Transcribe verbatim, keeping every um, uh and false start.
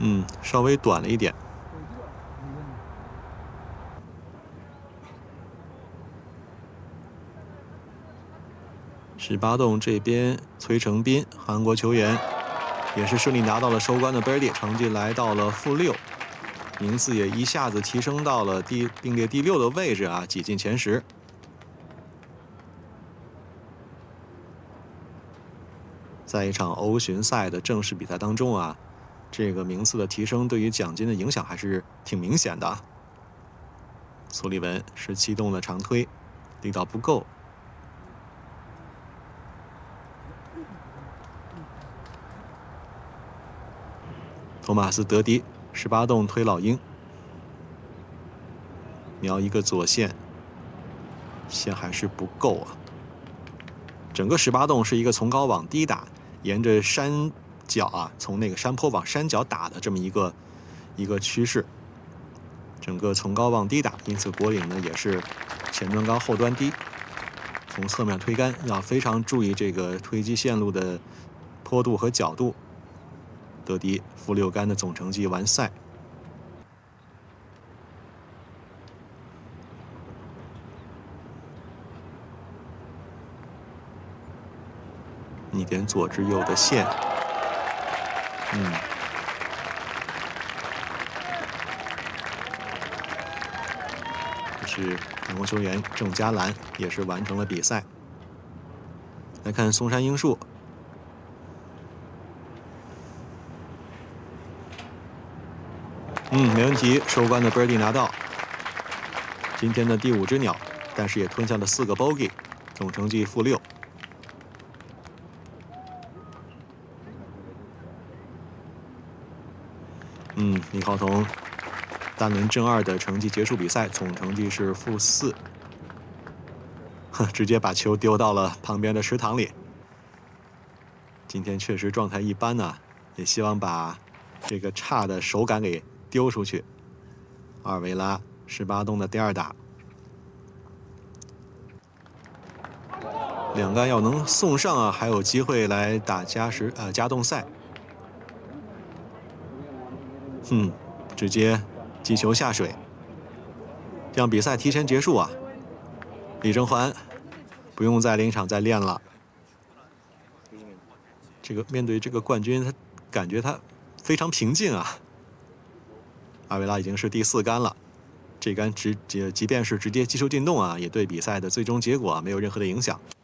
嗯，稍微短了一点。十八洞这边，崔成斌，韩国球员，也是顺利拿到了收官的 birdie， 成绩来到了负六，名次也一下子提升到了第并列第六的位置啊，挤进前十。在一场欧巡赛的正式比赛当中啊，这个名次的提升对于奖金的影响还是挺明显的。苏利文十七洞的长推，力道不够。托马斯·德迪十八洞推老鹰，瞄一个左线，线还是不够啊。整个十八洞是一个从高往低打，沿着山脚啊，从那个山坡往山脚打的这么一个一个趋势。整个从高往低打，因此果岭呢也是前端高后端低。从侧面推杆要非常注意这个推击线路的坡度和角度。德迪负六杆的总成绩完赛。一点左至右的线，嗯，这是韩国球员郑嘉兰也是完成了比赛。来看松山英树。嗯，没问题，收官的 birdie 拿到，今天的第五只鸟，但是也吞下了四个 bogey， 总成绩负六。嗯，李浩彤单轮正二的成绩结束比赛，总成绩是负四，哼，直接把球丢到了旁边的池塘里。今天确实状态一般啊，也希望把这个差的手感给丢出去。阿尔维拉十八洞的第二打，两杆要能送上啊，还有机会来打加时呃加洞赛。嗯，直接击球下水，这样比赛提前结束啊。李正环不用在临场再练了。这个面对这个冠军，他感觉他非常平静啊。阿维拉已经是第四杆了，这杆直即即便是直接击球进洞啊，也对比赛的最终结果啊没有任何的影响。